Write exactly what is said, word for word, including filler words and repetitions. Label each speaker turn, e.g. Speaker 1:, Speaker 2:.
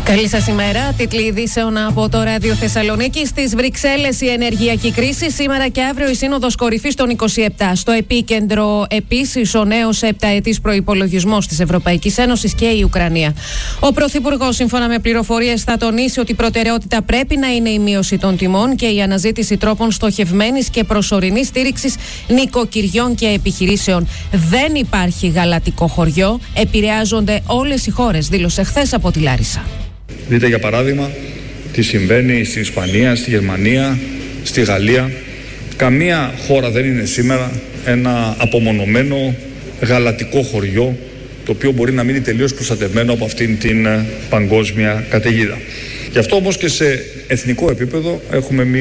Speaker 1: Καλή σας ημέρα. Τίτλοι ειδήσεων από το Ράδιο Θεσσαλονίκη. Στις Βρυξέλλες η ενεργειακή κρίση. Σήμερα και αύριο η Σύνοδος Κορυφής των είκοσι επτά. Στο επίκεντρο επίσης ο νέος επταετής προϋπολογισμός της Ευρωπαϊκής Ένωσης και η Ουκρανία. Ο Πρωθυπουργός, σύμφωνα με πληροφορίες, θα τονίσει ότι η προτεραιότητα πρέπει να είναι η μείωση των τιμών και η αναζήτηση τρόπων στοχευμένης και προσωρινής στήριξης νοικοκυριών και επιχειρήσεων. Δεν υπάρχει γαλατικό χωριό. Επηρεάζονται όλες οι χώρες, δήλωσε χθες από τη Λάρισα.
Speaker 2: Δείτε για παράδειγμα τι συμβαίνει στην Ισπανία, στη Γερμανία, στη Γαλλία. Καμία χώρα δεν είναι σήμερα ένα απομονωμένο γαλατικό χωριό, το οποίο μπορεί να μείνει τελείως προστατευμένο από αυτήν την παγκόσμια καταιγίδα. Γι' αυτό όμως και σε εθνικό επίπεδο έχουμε μία